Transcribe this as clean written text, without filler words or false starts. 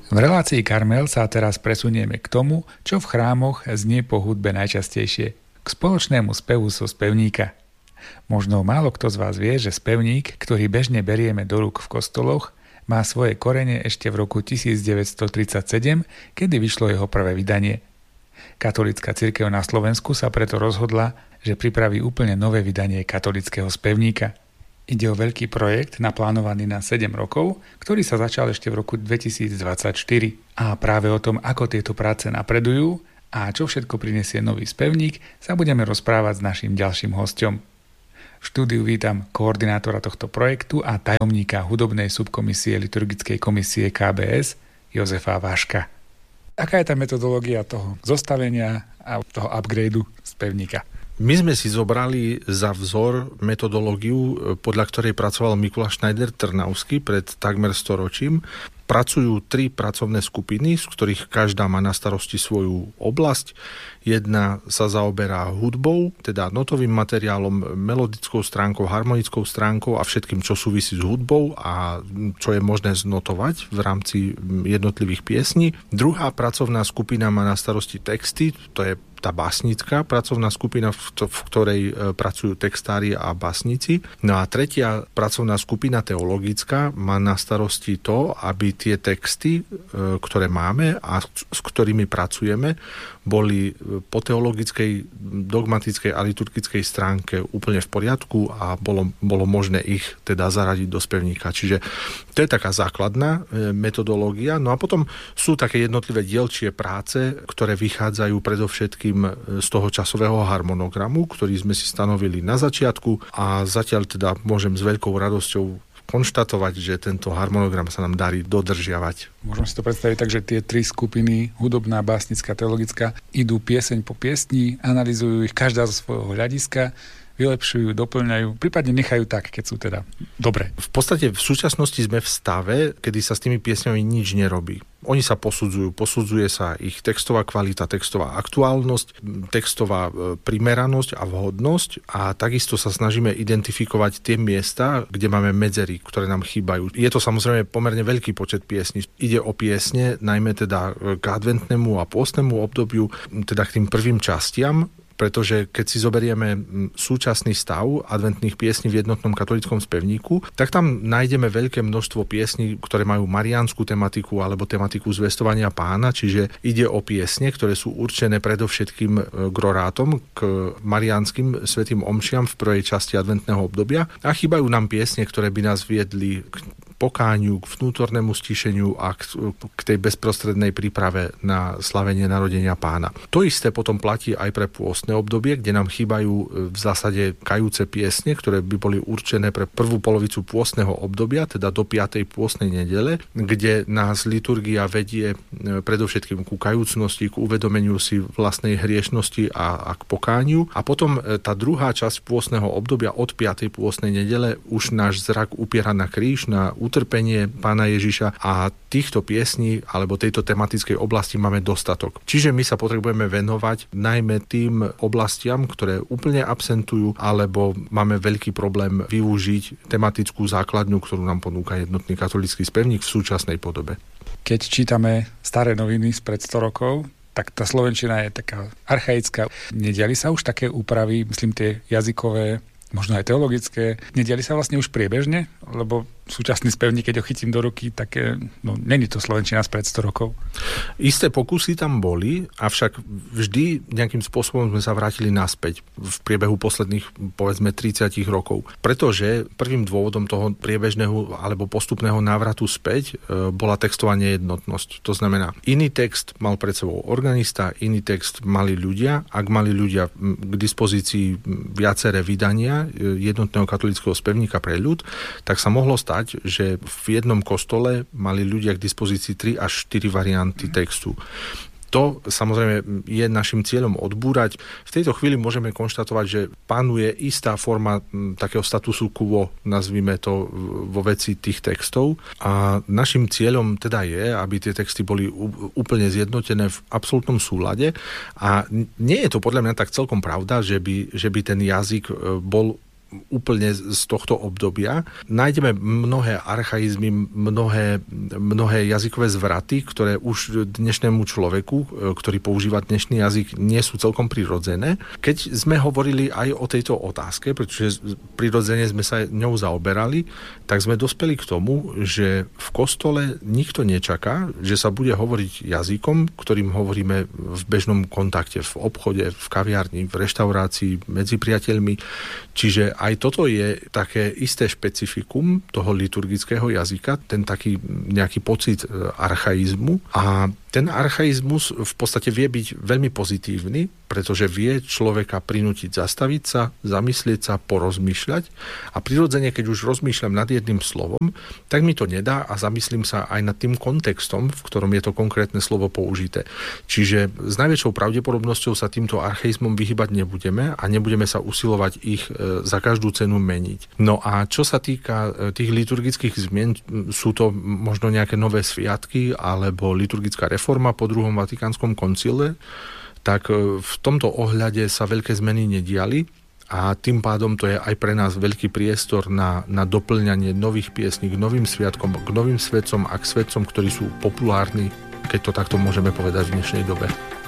V relácii Karmel sa teraz presunieme k tomu, čo v chrámoch znie po hudbe najčastejšie, k spoločnému spevu so spevníka. Možno málo kto z vás vie, že spevník, ktorý bežne berieme do rúk v kostoloch, má svoje korene ešte v roku 1937, kedy vyšlo jeho prvé vydanie. Katolícka cirkev na Slovensku sa preto rozhodla, že pripraví úplne nové vydanie katolického spevníka. Ide o veľký projekt naplánovaný na 7 rokov, ktorý sa začal ešte v roku 2024. A práve o tom, ako tieto práce napredujú a čo všetko prinesie nový spevník, sa budeme rozprávať s naším ďalším hosťom. V štúdiu vítam koordinátora tohto projektu a tajomníka hudobnej subkomisie liturgickej komisie KBS Jozefa Váška. Aká je tá metodológia toho zostavenia a toho upgradeu spevníka? My sme si zobrali za vzor metodológiu, podľa ktorej pracoval Mikuláš Schneider-Trnavský pred takmer 100 ročím. Pracujú 3 pracovné skupiny, z ktorých každá má na starosti svoju oblasť. Jedna sa zaoberá hudbou, teda notovým materiálom, melodickou stránkou, harmonickou stránkou a všetkým, čo súvisí s hudbou a čo je možné znotovať v rámci jednotlivých piesní. Druhá pracovná skupina má na starosti texty, to je tá básnická pracovná skupina, v ktorej pracujú textári a básnici. No a tretia pracovná skupina teologická má na starosti to, aby tie texty, ktoré máme a s ktorými pracujeme, boli po teologickej, dogmatickej a liturgickej stránke úplne v poriadku a bolo možné ich teda zaradiť do spevníka. Čiže to je taká základná metodológia. No a potom sú také jednotlivé dielčie práce, ktoré vychádzajú predovšetkým z toho časového harmonogramu, ktorý sme si stanovili na začiatku a zatiaľ teda môžem s veľkou radosťou konštatovať, že tento harmonogram sa nám darí dodržiavať. Môžeme si to predstaviť tak, že tie 3 skupiny, hudobná, básnická, teologická, idú pieseň po piesni, analyzujú ich každá zo svojho hľadiska, vylepšujú, doplňajú, prípadne nechajú tak, keď sú teda dobré. V podstate v súčasnosti sme v stave, kedy sa s tými piesňami nič nerobí. Oni sa posudzuje sa ich textová kvalita, textová aktuálnosť, textová primeranosť a vhodnosť a takisto sa snažíme identifikovať tie miesta, kde máme medzery, ktoré nám chýbajú. Je to samozrejme pomerne veľký počet piesní. Ide o piesne, najmä teda k adventnému a pôstnemu obdobiu, teda k tým prvým častiam, pretože keď si zoberieme súčasný stav adventných piesní v jednotnom katolíckom spevníku, tak tam nájdeme veľké množstvo piesní, ktoré majú mariánsku tematiku alebo tematiku zvestovania Pána, čiže ide o piesne, ktoré sú určené predovšetkým k rorátom, k mariánskym svätým omšiam v prvej časti adventného obdobia a chýbajú nám piesne, ktoré by nás viedli k pokániu, k vnútornému stíšeniu a k tej bezprostrednej príprave na slavenie narodenia Pána. To isté potom platí aj pre pôstne obdobie, kde nám chýbajú v zásade kajúce piesne, ktoré by boli určené pre prvú polovicu pôstneho obdobia, teda do 5. pôstnej nedele, kde nás liturgia vedie predovšetkým ku kajúcnosti, k uvedomeniu si vlastnej hriešnosti a k pokániu. A potom tá druhá časť pôstneho obdobia od 5. pôstnej nedele už náš zrak upiera na kríž, na utrpenie Pána Ježiša a týchto piesní alebo tejto tematickej oblasti máme dostatok. Čiže my sa potrebujeme venovať najmä tým oblastiam, ktoré úplne absentujú alebo máme veľký problém využiť tematickú základňu, ktorú nám ponúka jednotný katolícky spevník v súčasnej podobe. Keď čítame staré noviny spred 100 rokov, tak tá slovenčina je taká archaická. Nediali sa už také úpravy, myslím tie jazykové, možno aj teologické, nediali sa vlastne už priebežne, lebo súčasný spevník, keď ho chytím do ruky, tak není to slovenčina spred 100 rokov. Isté pokusy tam boli, avšak vždy nejakým spôsobom sme sa vrátili naspäť v priebehu posledných, povedzme, 30 rokov. Pretože prvým dôvodom toho priebežného alebo postupného návratu späť bola textová nejednotnosť. To znamená, iný text mal pred sebou organista, iný text mali ľudia. Ak mali ľudia k dispozícii viaceré vydania jednotného katolíckeho spevníka pre ľud, tak sa mohlo stať, že v jednom kostole mali ľudia k dispozícii 3 až 4 varianty textu. To samozrejme je našim cieľom odbúrať. V tejto chvíli môžeme konštatovať, že panuje istá forma takého statusu quo, nazvime to, vo veci tých textov. A našim cieľom teda je, aby tie texty boli úplne zjednotené v absolútnom súlade. A nie je to podľa mňa tak celkom pravda, že by ten jazyk bol úplne z tohto obdobia. Nájdeme mnohé archaizmy, mnohé jazykové zvraty, ktoré už dnešnému človeku, ktorý používa dnešný jazyk, nie sú celkom prirodzené. Keď sme hovorili aj o tejto otázke, pretože prirodzene sme sa ňou zaoberali, tak sme dospeli k tomu, že v kostole nikto nečaká, že sa bude hovoriť jazykom, ktorým hovoríme v bežnom kontakte, v obchode, v kaviarni, v reštaurácii, medzi priateľmi. Čiže aj toto je také isté špecifikum toho liturgického jazyka, ten taký nejaký pocit archaizmu. A ten archaizmus v podstate vie byť veľmi pozitívny, pretože vie človeka prinútiť zastaviť sa, zamyslieť sa, porozmýšľať. A prirodzene, keď už rozmýšľam nad jedným slovom, tak mi to nedá a zamyslím sa aj nad tým kontextom, v ktorom je to konkrétne slovo použité. Čiže s najväčšou pravdepodobnosťou sa týmto archaizmom vyhybať nebudeme a nebudeme sa usilovať ich za každú cenu meniť. No a čo sa týka tých liturgických zmien, sú to možno nejaké nové sviatky alebo liturgická reforma po druhom Vatikánskom koncile, tak v tomto ohľade sa veľké zmeny nediali a tým pádom to je aj pre nás veľký priestor na doplňanie nových piesní k novým sviatkom, k novým svetcom a k svetcom, ktorí sú populárni, keď to takto môžeme povedať v dnešnej dobe.